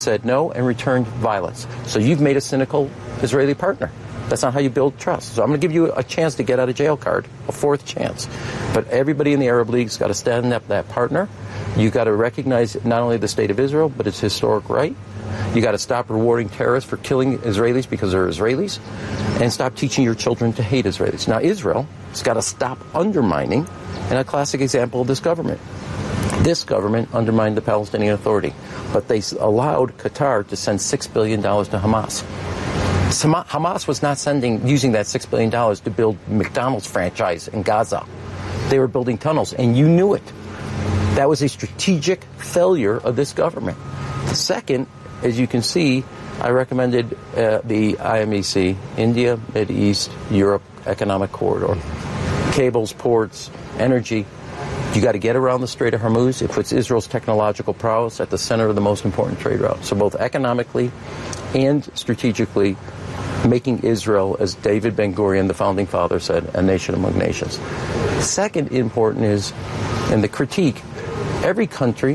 said no and returned violence. So you've made a cynical Israeli partner. That's not how you build trust. So I'm going to give you a chance to get out of jail card, a fourth chance. But everybody in the Arab League's got to stand up that partner. You've got to recognize not only the state of Israel, but its historic right. You got to stop rewarding terrorists for killing Israelis because they're Israelis, and stop teaching your children to hate Israelis. Now, Israel has got to stop undermining, and a classic example of this government. This government undermined the Palestinian Authority, but they allowed Qatar to send $6 billion to Hamas. Hamas was not using that $6 billion to build McDonald's franchise in Gaza. They were building tunnels, and you knew it. That was a strategic failure of this government. The second, as you can see, I recommended the IMEC, India, Middle East, Europe Economic Corridor. Cables, ports, energy. You got to get around the Strait of Hormuz. It puts Israel's technological prowess at the center of the most important trade route. So both economically and strategically, making Israel, as David Ben-Gurion, the founding father, said, a nation among nations. Second important is, in the critique, every country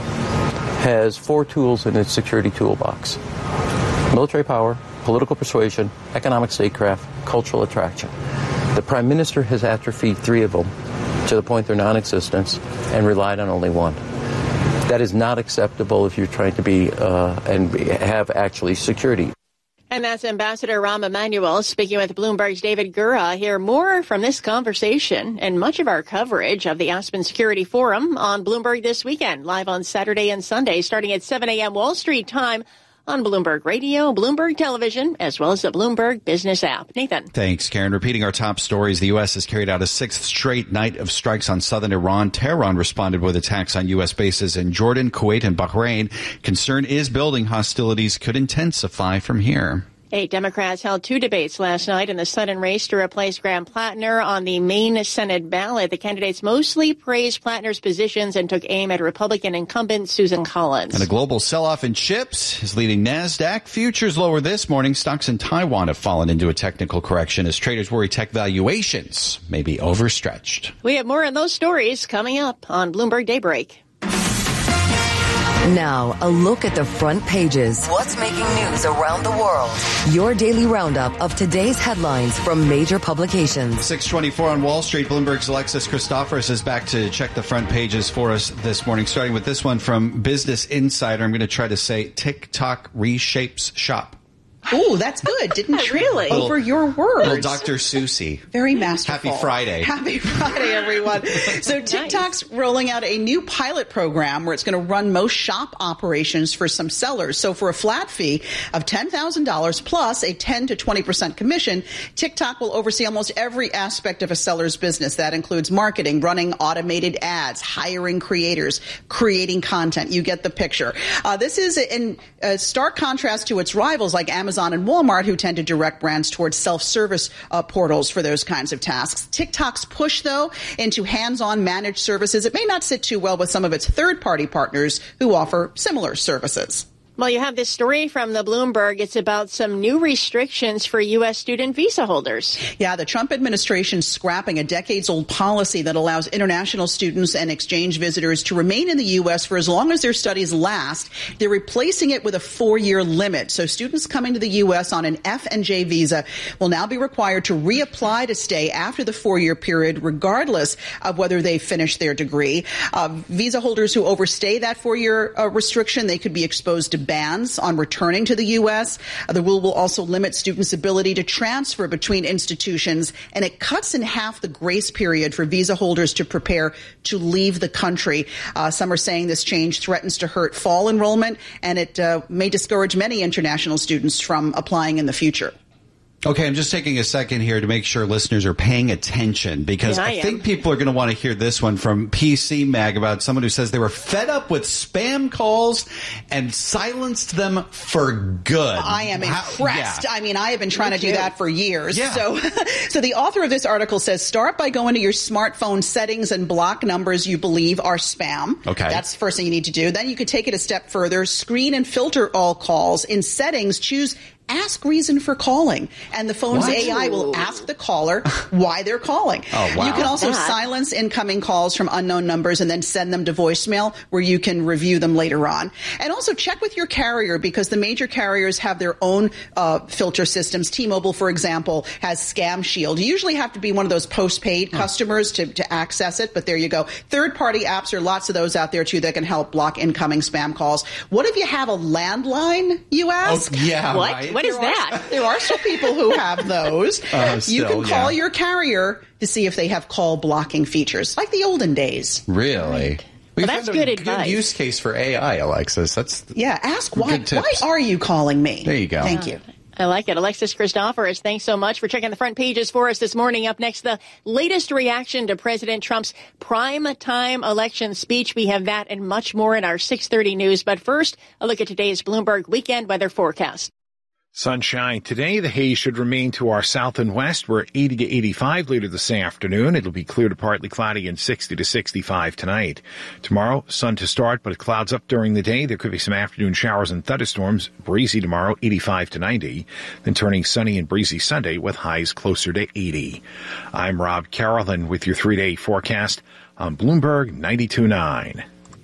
has 4 tools in its security toolbox: military power, political persuasion, economic statecraft, cultural attraction. The Prime Minister has atrophied 3 of them to the point they're non-existent and relied on only one. That is not acceptable if you're trying to be and have actually security. And that's Ambassador Rahm Emanuel speaking with Bloomberg's David Gura. Hear more from this conversation and much of our coverage of the Aspen Security Forum on Bloomberg This Weekend, live on Saturday and Sunday, starting at 7 a.m. Wall Street time on Bloomberg Radio, Bloomberg Television, as well as the Bloomberg Business app. Nathan. Thanks, Karen. Repeating our top stories, the U.S. has carried out a 6th straight night of strikes on southern Iran. Tehran responded with attacks on U.S. bases in Jordan, Kuwait, and Bahrain. Concern is building. Hostilities could intensify from here. 8 Democrats held 2 debates last night in the sudden race to replace Graham Plattner on the Maine Senate ballot. The candidates mostly praised Plattner's positions and took aim at Republican incumbent Susan Collins. And a global sell-off in chips is leading NASDAQ futures lower this morning. Stocks in Taiwan have fallen into a technical correction as traders worry tech valuations may be overstretched. We have more on those stories coming up on Bloomberg Daybreak. Now, a look at the front pages. What's making news around the world? Your daily roundup of today's headlines from major publications. 6:24 on Wall Street. Bloomberg's Alexis Christophorous is back to check the front pages for us this morning, starting with this one from Business Insider. I'm going to try to say TikTok reshapes shop. Ooh, that's good. Didn't you? Really? Over your words. Little Dr. Susie. Very masterful. Happy Friday. Happy Friday, everyone. So TikTok's rolling out a new pilot program where it's going to run most shop operations for some sellers. So for a flat fee of $10,000 plus a 10 to 20% commission, TikTok will oversee almost every aspect of a seller's business. That includes marketing, running automated ads, hiring creators, creating content. You get the picture. This is in stark contrast to its rivals like Amazon and Walmart, who tend to direct brands towards self-service portals for those kinds of tasks. TikTok's push, though, into hands-on managed services, it may not sit too well with some of its third-party partners who offer similar services. Well, you have this story from the Bloomberg. It's about some new restrictions for U.S. student visa holders. Yeah, the Trump administration scrapping a decades-old policy that allows international students and exchange visitors to remain in the U.S. for as long as their studies last. They're replacing it with a 4-year limit. So students coming to the U.S. on an F&J visa will now be required to reapply to stay after the 4-year period, regardless of whether they finish their degree. Visa holders who overstay that 4-year restriction, they could be exposed to bans on returning to the U.S. The rule will also limit students' ability to transfer between institutions, and it cuts in half the grace period for visa holders to prepare to leave the country. Some are saying this change threatens to hurt fall enrollment, and it may discourage many international students from applying in the future. Okay, I'm just taking a second here to make sure listeners are paying attention, because I think people are going to want to hear this one from PC Mag about someone who says they were fed up with spam calls and silenced them for good. I am impressed. Yeah. I mean, I have been trying to do that for years. Yeah. So the author of this article says, start by going to your smartphone settings and block numbers you believe are spam. Okay. That's the first thing you need to do. Then you could take it a step further, screen and filter all calls. In settings, choose ask reason for calling, and the phone's AI will ask the caller why they're calling. Oh, wow. You can also silence incoming calls from unknown numbers and then send them to voicemail where you can review them later on. And also check with your carrier, because the major carriers have their own filter systems. T-Mobile, for example, has Scam Shield. You usually have to be one of those postpaid customers to access it, but there you go. Third-party apps, there are lots of those out there, too, that can help block incoming spam calls. What if you have a landline, you ask? Oh, yeah, what? right. What is that? There are some people who have those. You can call your carrier to see if they have call blocking features, like the olden days. Really? Well, that's good advice. Good use case for AI, Alexis. Ask why are you calling me? There you go. Thank you. I like it. Alexis Christoforous, thanks so much for checking the front pages for us this morning. Up next, the latest reaction to President Trump's prime-time election speech. We have that and much more in our 6:30 news. But first, a look at today's Bloomberg weekend weather forecast. Sunshine today. The haze should remain to our south and west. We're 80 to 85 later this afternoon. It'll be clear to partly cloudy and 60 to 65 tonight. Tomorrow, sun to start, but clouds up during the day. There could be some afternoon showers and thunderstorms. Breezy tomorrow, 85 to 90. Then turning sunny and breezy Sunday with highs closer to 80. I'm Rob Carolyn with your 3-day forecast on Bloomberg 92.9.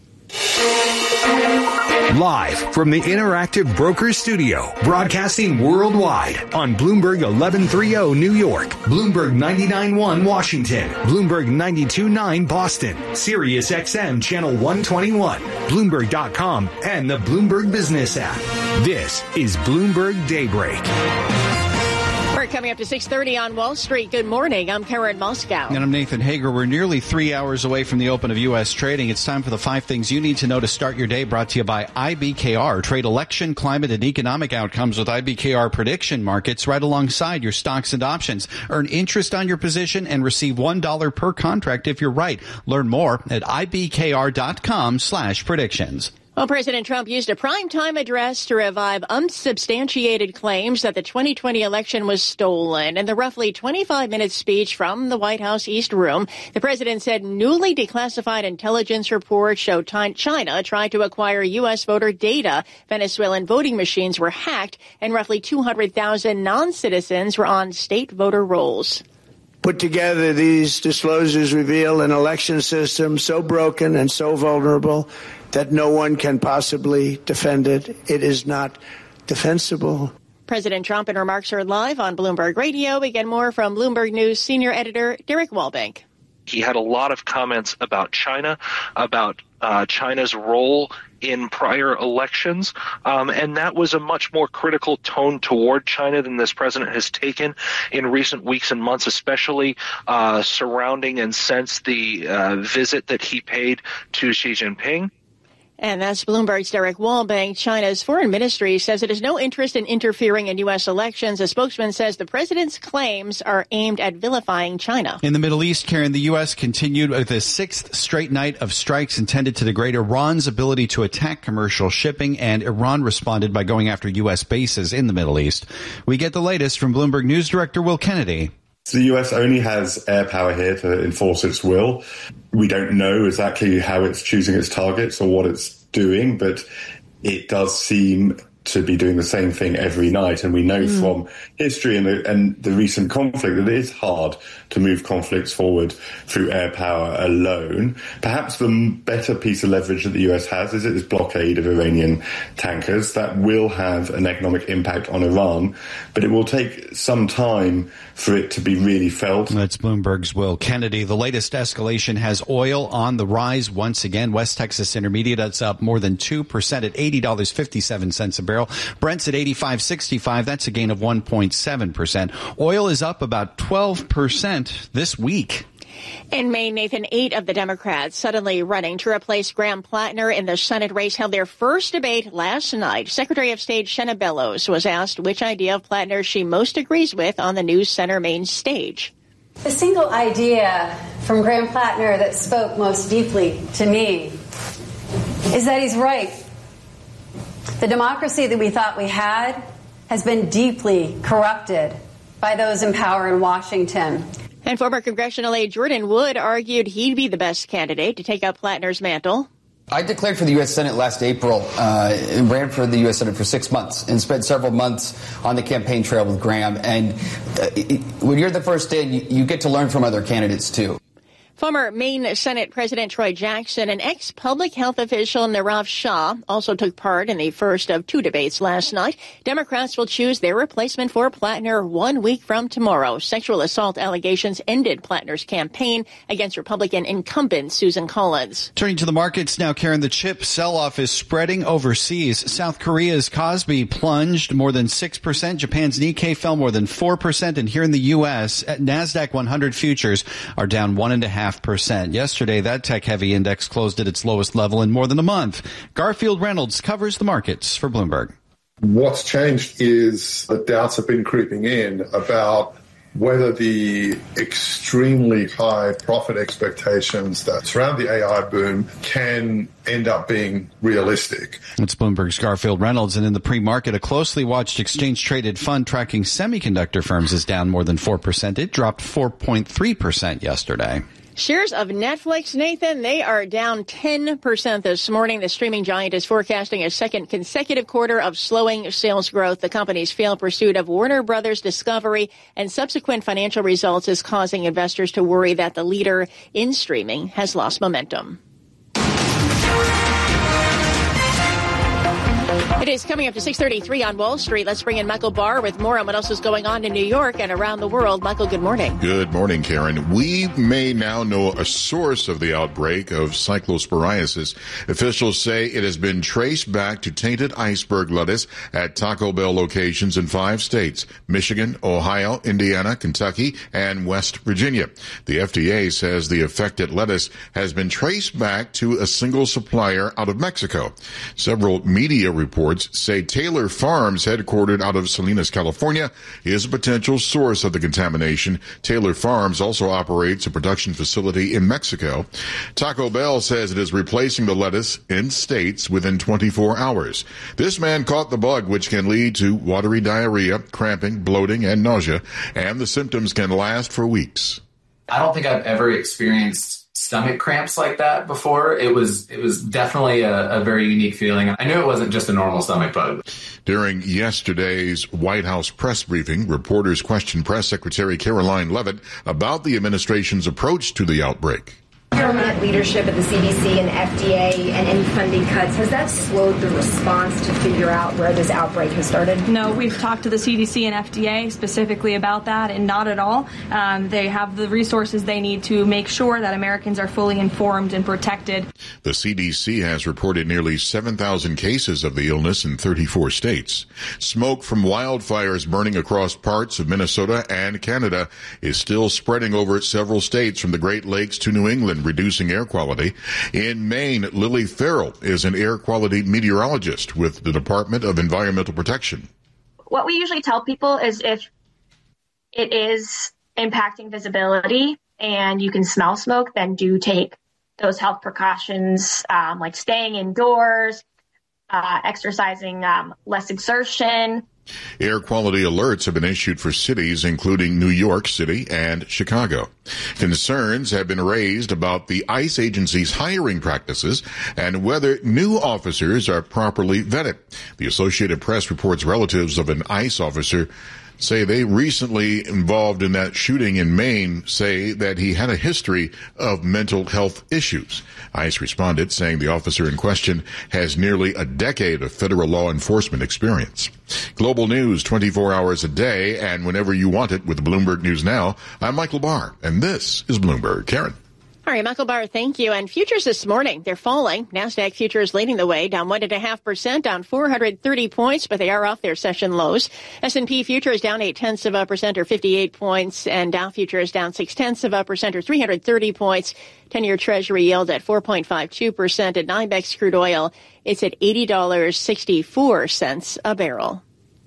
Live from the Interactive Brokers Studio, broadcasting worldwide on Bloomberg 1130 New York, Bloomberg 99.1 Washington, Bloomberg 92.9 Boston, Sirius XM Channel 121, Bloomberg.com, and the Bloomberg Business app. This is Bloomberg Daybreak. We're coming up to 6:30 on Wall Street. Good morning. I'm Karen Moscow. And I'm Nathan Hager. We're nearly 3 hours away from the open of U.S. trading. It's time for the 5 things you need to know to start your day, brought to you by IBKR. Trade election, climate, and economic outcomes with IBKR prediction markets right alongside your stocks and options. Earn interest on your position and receive $1 per contract if you're right. Learn more at ibkr.com/predictions. Well, President Trump used a primetime address to revive unsubstantiated claims that the 2020 election was stolen. In the roughly 25-minute speech from the White House East Room, the president said newly declassified intelligence reports show China tried to acquire U.S. voter data. Venezuelan voting machines were hacked, and roughly 200,000 non-citizens were on state voter rolls. Put together, these disclosures reveal an election system so broken and so vulnerable that no one can possibly defend it. It is not defensible. President Trump in remarks heard live on Bloomberg Radio. We get more from Bloomberg News senior editor Derek Walbank. He had a lot of comments about China, about China's role in prior elections, and that was a much more critical tone toward China than this president has taken in recent weeks and months, especially surrounding and since the visit that he paid to Xi Jinping. And that's Bloomberg's Derek Walbank. China's foreign ministry says it has no interest in interfering in U.S. elections. A spokesman says the president's claims are aimed at vilifying China. In the Middle East, Karen, the U.S. continued with a sixth straight night of strikes intended to degrade Iran's ability to attack commercial shipping, and Iran responded by going after U.S. bases in the Middle East. We get the latest from Bloomberg News Director Will Kennedy. So the US only has air power here to enforce its will. We don't know exactly how it's choosing its targets or what it's doing, but it does seem to be doing the same thing every night. And we know from history and the recent conflict that it is hard to move conflicts forward through air power alone. Perhaps the better piece of leverage that the US has is its blockade of Iranian tankers. That will have an economic impact on Iran, but it will take some time for it to be really felt. That's Bloomberg's Will Kennedy. The latest escalation has oil on the rise once again. West Texas Intermediate, that's up more than 2% at $80.57 a barrel. Brent's at $85.65. That's a gain of 1.7%. Oil is up about 12% this week. In Maine, Nathan, 8 of the Democrats suddenly running to replace Graham Plattner in the Senate race held their first debate last night. Secretary of State Shenna Bellows was asked which idea of Plattner she most agrees with on the News Center main stage. The single idea from Graham Plattner that spoke most deeply to me is that he's right. The democracy that we thought we had has been deeply corrupted by those in power in Washington. And former congressional aide Jordan Wood argued he'd be the best candidate to take up Plattner's mantle. I declared for the U.S. Senate last April, ran for the U.S. Senate for 6 months and spent several months on the campaign trail with Graham. And when you're the first in, you get to learn from other candidates, too. Former Maine Senate President Troy Jackson and ex-public health official Nirav Shah also took part in the first of 2 debates last night. Democrats will choose their replacement for Plattner 1 week from tomorrow. Sexual assault allegations ended Plattner's campaign against Republican incumbent Susan Collins. Turning to the markets now, Karen, the chip sell-off is spreading overseas. South Korea's Kospi plunged more than 6%. Japan's Nikkei fell more than 4%. And here in the U.S., NASDAQ 100 futures are down 1.5%. Yesterday, that tech-heavy index closed at its lowest level in more than a month. Garfield Reynolds covers the markets for Bloomberg. What's changed is the doubts have been creeping in about whether the extremely high profit expectations that surround the AI boom can end up being realistic. It's Bloomberg's Garfield Reynolds. And in the pre-market, a closely watched exchange-traded fund tracking semiconductor firms is down more than 4%. It dropped 4.3% yesterday. Shares of Netflix, Nathan, they are down 10% this morning. The streaming giant is forecasting a second consecutive quarter of slowing sales growth. The company's failed pursuit of Warner Brothers Discovery and subsequent financial results is causing investors to worry that the leader in streaming has lost momentum. It is coming up to 6:33 on Wall Street. Let's bring in Michael Barr with more on what else is going on in New York and around the world. Michael, good morning. Good morning, Karen. We may now know a source of the outbreak of cyclosporiasis. Officials say it has been traced back to tainted iceberg lettuce at Taco Bell locations in 5 states: Michigan, Ohio, Indiana, Kentucky, and West Virginia. The FDA says the affected lettuce has been traced back to a single supplier out of Mexico. Several media reports say Taylor Farms, headquartered out of Salinas, California, is a potential source of the contamination. Taylor Farms also operates a production facility in Mexico. Taco Bell says it is replacing the lettuce in states within 24 hours. This man caught the bug, which can lead to watery diarrhea, cramping, bloating, and nausea, and the symptoms can last for weeks. I don't think I've ever experienced stomach cramps like that before. It was definitely a very unique feeling. I knew it wasn't just a normal stomach bug. During yesterday's White House press briefing, reporters questioned Press Secretary Caroline Leavitt about the administration's approach to the outbreak. Government leadership at the CDC and FDA and any funding cuts, has that slowed the response to figure out where this outbreak has started? No, we've talked to the CDC and FDA specifically about that, and not at all. They have the resources they need to make sure that Americans are fully informed and protected. The CDC has reported nearly 7,000 cases of the illness in 34 states. Smoke from wildfires burning across parts of Minnesota and Canada is still spreading over several states from the Great Lakes to New England, reducing air quality. In Maine, Lily Farrell is an air quality meteorologist with the Department of Environmental Protection. What we usually tell people is if it is impacting visibility and you can smell smoke, then do take those health precautions, like staying indoors, exercising, less exertion. Air quality alerts have been issued for cities including New York City and Chicago. Concerns have been raised about the ICE agency's hiring practices and whether new officers are properly vetted. The Associated Press reports relatives of an ICE officer say they recently involved in that shooting in Maine say that he had a history of mental health issues. ICE responded saying the officer in question has nearly a decade of federal law enforcement experience. Global news 24 hours a day and whenever you want it with Bloomberg News Now. I'm Michael Barr, and this is Bloomberg. Karen. All right, Michael Barr, thank you. And futures this morning, they're falling. NASDAQ futures leading the way, down 1.5%, down 430 points, but they are off their session lows. S&P futures down 0.8% or 58 points, and Dow futures down 0.6% or 330 points. 10-year Treasury yield at 4.52%. At NYMEX crude oil, it's at $80.64 a barrel.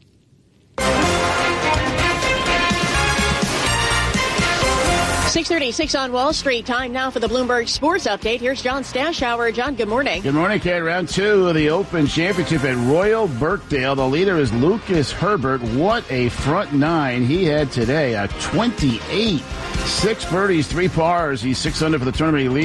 6:36 on Wall Street. Time now for the Bloomberg Sports Update. Here's John Stashower. John, good morning. Good morning, Kate. Round 2 of the Open Championship at Royal Birkdale. The leader is Lucas Herbert. What a front 9 he had today. A 28. 6 birdies, 3 pars. He's 6 under for the tournament. He leads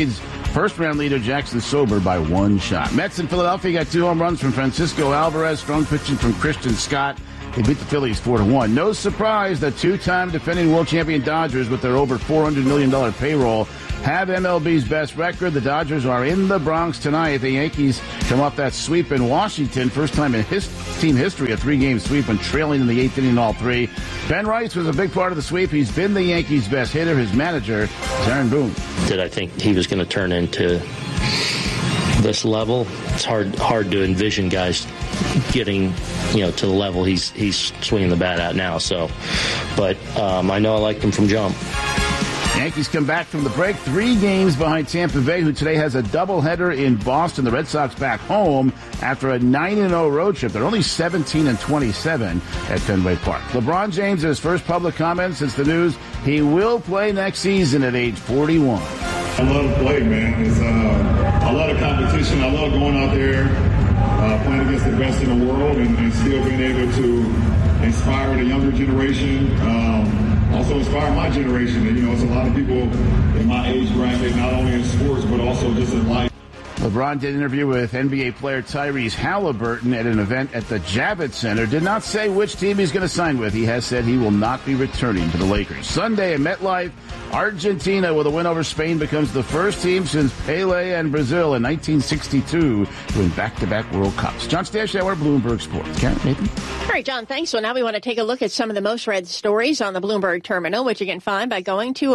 First-round leader Jackson Sober by 1 shot. Mets in Philadelphia got 2 home runs from Francisco Alvarez, strong pitching from Christian Scott. They beat the Phillies 4-1. No surprise, the 2-time defending world champion Dodgers, with their over $400 million payroll, have MLB's best record. The Dodgers are in the Bronx tonight. The Yankees come off that sweep in Washington. First time in team history, a 3-game sweep when trailing in the 8th inning all 3. Ben Rice was a big part of the sweep. He's been the Yankees' best hitter. His manager is Aaron Boone. Did I think he was going to turn into this level? It's hard to envision guys getting, to the level he's swinging the bat at now. So, but I know I liked him from jump. Yankees come back from the break, 3 games behind Tampa Bay, who today has a doubleheader in Boston. The Red Sox back home after a 9-0 road trip. They're only 17-27 at Fenway Park. LeBron James, his first public comment since the news, he will play next season at age 41. I love to play, man. It's a lot of competition. I love going out there, playing against the best in the world, and still being able to inspire the younger generation. Also inspire my generation. It's a lot of people in my age bracket, not only in sports, but also just in life. LeBron did an interview with NBA player Tyrese Halliburton at an event at the Javits Center. Did not say which team he's going to sign with. He has said he will not be returning to the Lakers. Sunday at MetLife, Argentina, with a win over Spain, becomes the first team since Pele and Brazil in 1962 to win back-to-back World Cups. John Stashauer, Bloomberg Sports. Karen, Nathan? All right, John, thanks. So now we want to take a look at some of the most read stories on the Bloomberg terminal, which you can find by going to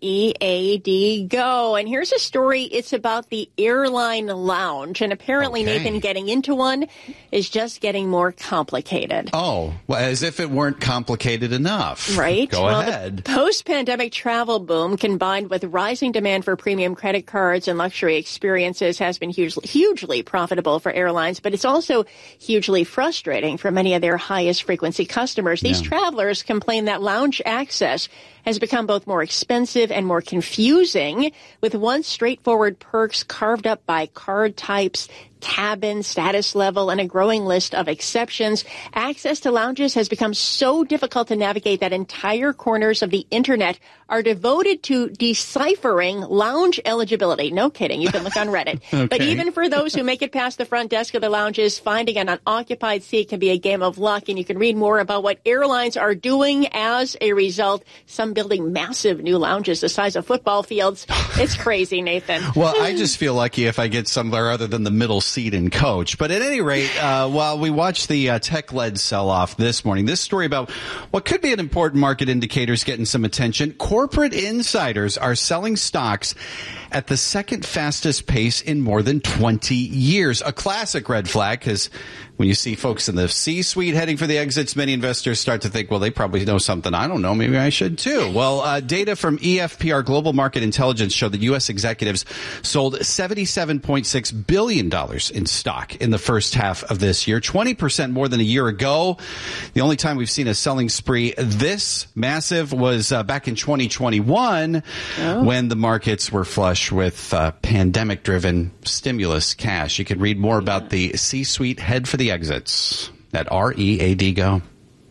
READ Go. And here's a story. It's about the airline lounge. And apparently, Nathan, getting into one is just getting more complicated. Oh, well, as if it weren't complicated enough. Right. Go ahead. The post-pandemic travel boom, combined with rising demand for premium credit cards and luxury experiences, has been hugely profitable for airlines, but it's also hugely frustrating for many of their highest frequency customers. These travelers complain that lounge access has become both more expensive and more confusing, with once straightforward perks carved up by card types, cabin, status level, and a growing list of exceptions. Access to lounges has become so difficult to navigate that entire corners of the internet are devoted to deciphering lounge eligibility. No kidding. You can look on Reddit. Okay. But even for those who make it past the front desk of the lounges, finding an unoccupied seat can be a game of luck. And you can read more about what airlines are doing as a result. Some building massive new lounges the size of football fields. It's crazy, Nathan. Well, I just feel lucky if I get somewhere other than the middle seat in coach. But at any rate, while we watch the tech-led sell-off this morning, this story about what could be an important market indicator is getting some attention. Corporate insiders are selling stocks at the second fastest pace in more than 20 years. A classic red flag, because when you see folks in the C-suite heading for the exits, many investors start to think, well, they probably know something I don't know. Maybe I should too. Well, data from EFPR Global Market Intelligence showed that U.S. executives sold $77.6 billion in stock in the first half of this year, 20% more than a year ago. The only time we've seen a selling spree this massive was back in 2021 when the markets were flush with pandemic-driven stimulus cash. You can read more about the C-suite head for the exits at READ Go.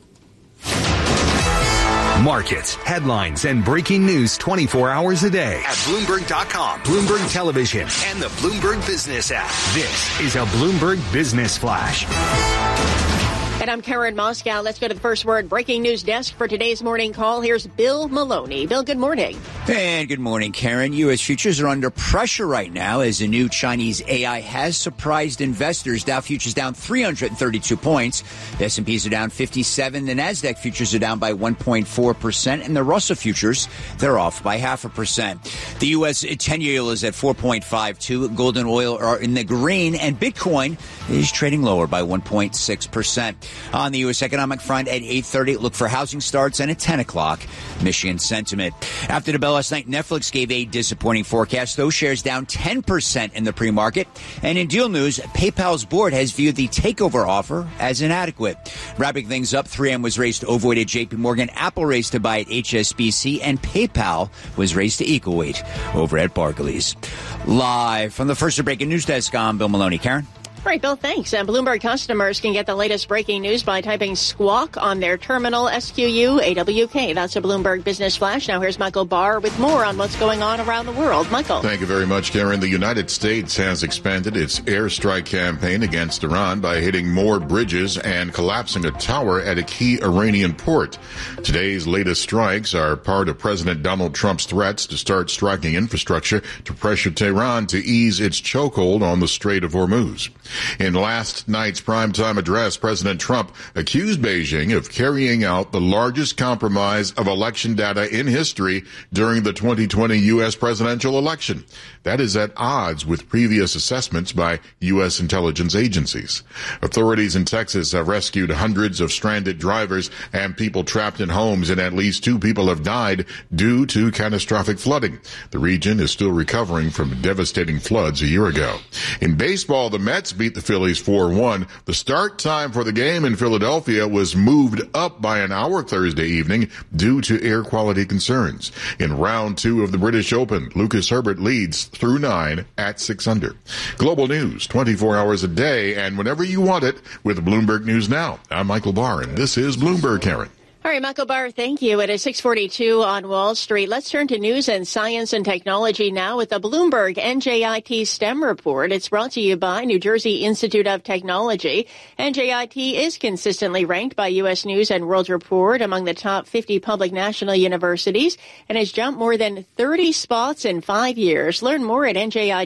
Markets, headlines, and breaking news 24 hours a day at Bloomberg.com, Bloomberg Television, and the Bloomberg Business app. This is a Bloomberg Business Flash. And I'm Karen Moscow. Let's go to the first word breaking news desk for today's morning call. Here's Bill Maloney. Bill, good morning. And good morning, Karen. U.S. futures are under pressure right now as the new Chinese AI has surprised investors. Dow futures down 332 points. The S&Ps are down 57. The NASDAQ futures are down by 1.4%. And the Russell futures, they're off by 0.5%. The U.S. 10-year yield is at 4.52. Gold and oil are in the green. And Bitcoin is trading lower by 1.6%. On the U.S. economic front at 8:30, look for housing starts, and at 10 o'clock, Michigan sentiment. After the bell last night, Netflix gave a disappointing forecast. Those shares down 10% in the pre-market. And in deal news, PayPal's board has viewed the takeover offer as inadequate. Wrapping things up, 3M was raised to overweight at J.P. Morgan, Apple raised to buy at HSBC, and PayPal was raised to equal weight over at Barclays. Live from the first breaking news desk, I'm Bill Maloney. Karen? All right, Bill, thanks. And Bloomberg customers can get the latest breaking news by typing Squawk on their terminal, SQUAWK. That's a Bloomberg Business Flash. Now here's Michael Barr with more on what's going on around the world. Michael. Thank you very much, Karen. The United States has expanded its airstrike campaign against Iran by hitting more bridges and collapsing a tower at a key Iranian port. Today's latest strikes are part of President Donald Trump's threats to start striking infrastructure to pressure Tehran to ease its chokehold on the Strait of Hormuz. In last night's primetime address, President Trump accused Beijing of carrying out the largest compromise of election data in history during the 2020 U.S. presidential election. That is at odds with previous assessments by U.S. intelligence agencies. Authorities in Texas have rescued hundreds of stranded drivers and people trapped in homes, and at least 2 people have died due to catastrophic flooding. The region is still recovering from devastating floods a year ago. In baseball, the Mets beat the Phillies 4-1. The start time for the game in Philadelphia was moved up by an hour Thursday evening due to air quality concerns. In round 2 of the British Open, Lucas Herbert leads through 9 at 6 under. Global news 24 hours a day and whenever you want it with Bloomberg News Now. I'm Michael Barr, and this is Bloomberg, Karen. All right, Michael Barr, thank you. It is 6:42 on Wall Street. Let's turn to news and science and technology now with the Bloomberg NJIT STEM report. It's brought to you by New Jersey Institute of Technology. NJIT is consistently ranked by U.S. News and World Report among the top 50 public national universities and has jumped more than 30 spots in 5 years. Learn more at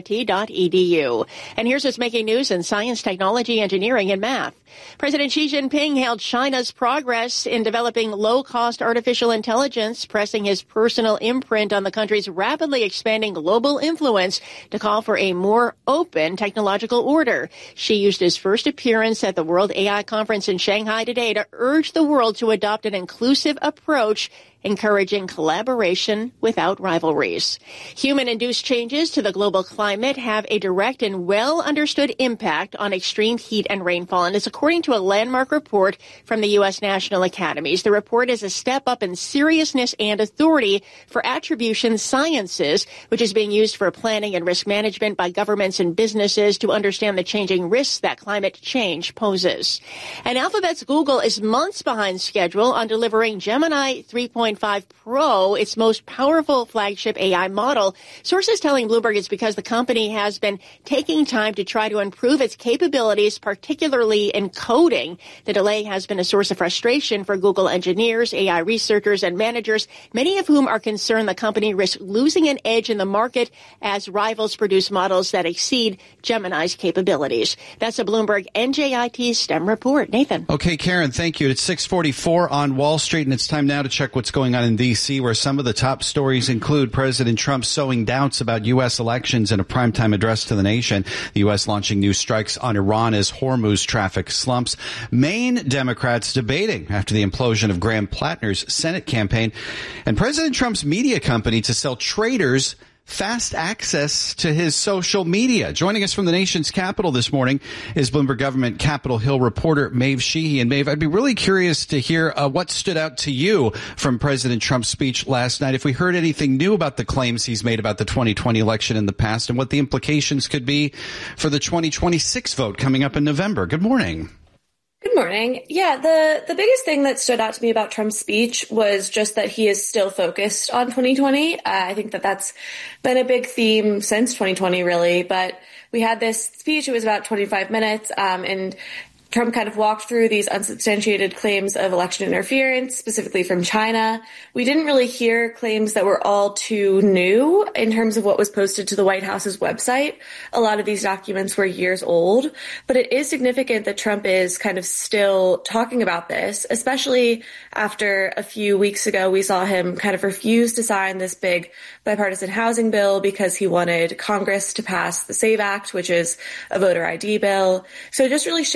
njit.edu. And here's what's making news in science, technology, engineering, and math. President Xi Jinping hailed China's progress in developing low-cost artificial intelligence, pressing his personal imprint on the country's rapidly expanding global influence to call for a more open technological order. Xi used his first appearance at the World AI Conference in Shanghai today to urge the world to adopt an inclusive approach, encouraging collaboration without rivalries. Human-induced changes to the global climate have a direct and well-understood impact on extreme heat and rainfall, and it's according to a landmark report from the U.S. National Academies. The report is a step up in seriousness and authority for attribution sciences, which is being used for planning and risk management by governments and businesses to understand the changing risks that climate change poses. And Alphabet's Google is months behind schedule on delivering Gemini 3.5 Pro, its most powerful flagship AI model. Sources telling Bloomberg it's because the company has been taking time to try to improve its capabilities, particularly in coding. The delay has been a source of frustration for Google engineers, AI researchers, and managers, many of whom are concerned the company risks losing an edge in the market as rivals produce models that exceed Gemini's capabilities. That's a Bloomberg NJIT STEM report. Nathan. Okay, Karen, thank you. It's 6:44 on Wall Street, and it's time now to check what's going on in D.C., where some of the top stories include President Trump sowing doubts about U.S. elections in a primetime address to the nation, the U.S. launching new strikes on Iran as Hormuz traffic slumps, Maine Democrats debating after the implosion of Graham Plattner's Senate campaign, and President Trump's media company to sell traders fast access to his social media. Joining us from the nation's capital this morning is Bloomberg Government Capitol Hill reporter Maeve Sheehy. And Maeve, I'd be really curious to hear what stood out to you from President Trump's speech last night, if we heard anything new about the claims he's made about the 2020 election in the past and what the implications could be for the 2026 vote coming up in November. Good morning. Good morning. Yeah, the biggest thing that stood out to me about Trump's speech was just that he is still focused on 2020. I think that that's been a big theme since 2020, really. But we had this speech, it was about 25 minutes, and Trump kind of walked through these unsubstantiated claims of election interference, specifically from China. We didn't really hear claims that were all too new in terms of what was posted to the White House's website. A lot of these documents were years old, but it is significant that Trump is kind of still talking about this, especially after a few weeks ago we saw him kind of refuse to sign this big bipartisan housing bill because he wanted Congress to pass the SAVE Act, which is a voter ID bill. So it just really shows that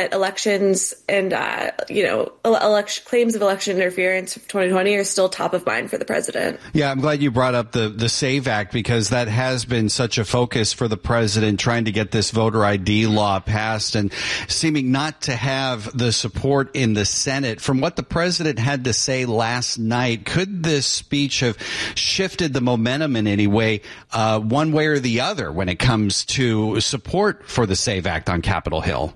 elections and, claims of election interference for 2020 are still top of mind for the president. Yeah, I'm glad you brought up the SAVE Act, because that has been such a focus for the president, trying to get this voter ID law passed and seeming not to have the support in the Senate. From what the president had to say last night, could this speech have shifted the momentum in any way, one way or the other, when it comes to support for the SAVE Act on Capitol Hill?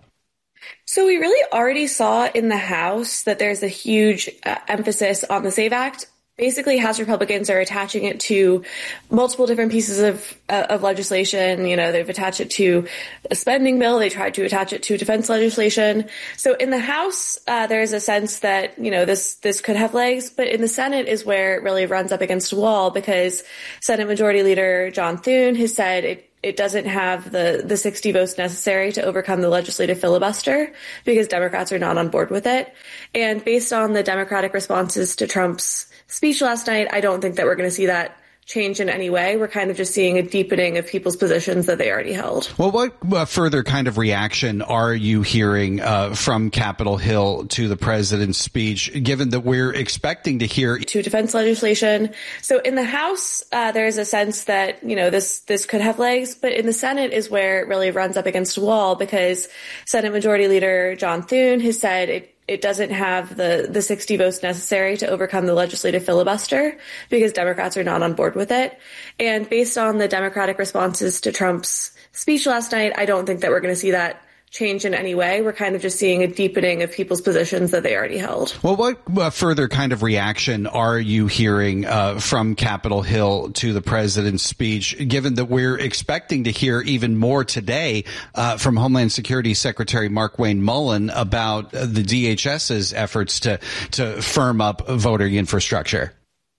So we really already saw in the House that there's a huge emphasis on the SAVE Act. Basically, House Republicans are attaching it to multiple different pieces of legislation. They've attached it to a spending bill. They tried to attach it to defense legislation. So in the House, there's a sense that, this could have legs. But in the Senate is where it really runs up against a wall, because Senate Majority Leader John Thune has said it doesn't have the 60 votes necessary to overcome the legislative filibuster, because Democrats are not on board with it. And based on the Democratic responses to Trump's speech last night, I don't think that we're going to see that change in any way. We're kind of just seeing a deepening of people's positions that they already held. Well, what further kind of reaction are you hearing from Capitol Hill to the president's speech, given that we're expecting to hear to defense legislation? So in the House, there's a sense that, this could have legs, but in the Senate is where it really runs up against a wall, because Senate Majority Leader John Thune has said it doesn't have the 60 votes necessary to overcome the legislative filibuster, because Democrats are not on board with it. And based on the Democratic responses to Trump's speech last night, I don't think that we're going to see that change in any way. We're kind of just seeing a deepening of people's positions that they already held. Well, what further kind of reaction are you hearing from Capitol Hill to the president's speech, given that we're expecting to hear even more today from Homeland Security Secretary Markwayne Mullin about the DHS's efforts to firm up voting infrastructure?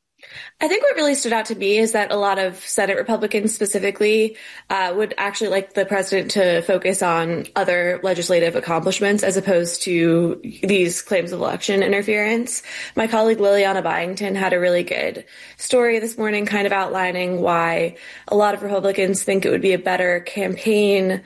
I think what really stood out to me is that a lot of Senate Republicans specifically would actually like the president to focus on other legislative accomplishments as opposed to these claims of election interference. My colleague Liliana Byington had a really good story this morning kind of outlining why a lot of Republicans think it would be a better campaign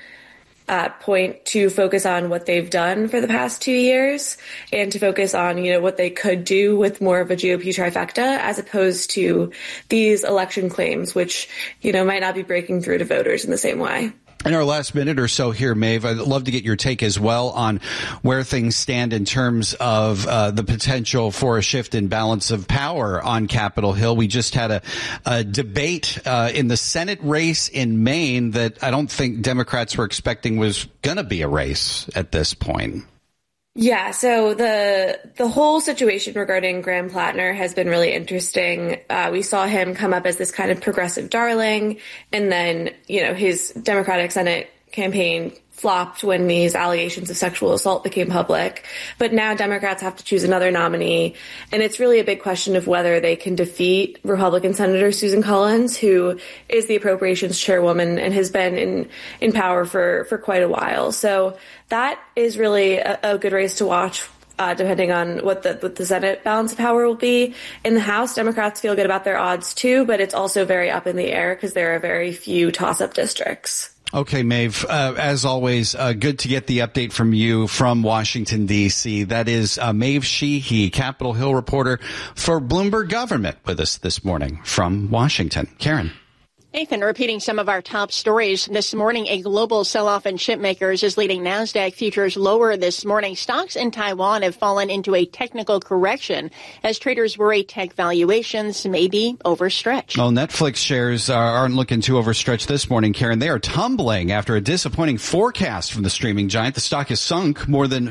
point to focus on what they've done for the past 2 years and to focus on, what they could do with more of a GOP trifecta as opposed to these election claims, which, might not be breaking through to voters in the same way. In our last minute or so here, Maeve, I'd love to get your take as well on where things stand in terms of the potential for a shift in balance of power on Capitol Hill. We just had a debate in the Senate race in Maine that I don't think Democrats were expecting was going to be a race at this point. Yeah, so the whole situation regarding Graham Plattner has been really interesting. We saw him come up as this kind of progressive darling, and then, his Democratic Senate campaign flopped when these allegations of sexual assault became public. But now Democrats have to choose another nominee, and it's really a big question of whether they can defeat Republican Senator Susan Collins, who is the appropriations chairwoman and has been in power for quite a while. So that is really a good race to watch, depending on what the Senate balance of power will be. In the House, Democrats feel good about their odds too, but it's also very up in the air because there are very few toss-up districts. Okay, Maeve, as always, good to get the update from you from Washington, D.C. That is Maeve Sheehy, Capitol Hill reporter for Bloomberg Government, with us this morning from Washington. Karen. Nathan, repeating some of our top stories this morning, a global sell-off in chip makers is leading NASDAQ futures lower this morning. Stocks in Taiwan have fallen into a technical correction as traders worry tech valuations may be overstretched. Well, Netflix shares aren't looking too overstretched this morning, Karen. They are tumbling after a disappointing forecast from the streaming giant. The stock has sunk more than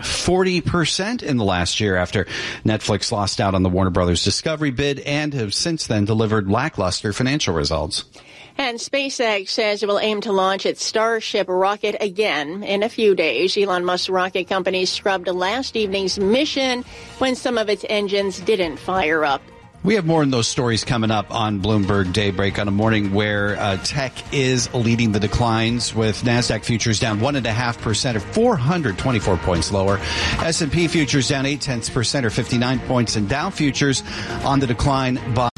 40% in the last year after Netflix lost out on the Warner Brothers Discovery bid and have since then delivered lackluster financial results. And SpaceX says it will aim to launch its Starship rocket again in a few days. Elon Musk's rocket company scrubbed last evening's mission when some of its engines didn't fire up. We have more in those stories coming up on Bloomberg Daybreak on a morning where tech is leading the declines, with NASDAQ futures down 1.5% or 424 points lower. S&P futures down 0.8% or 59 points, and Dow futures on the decline by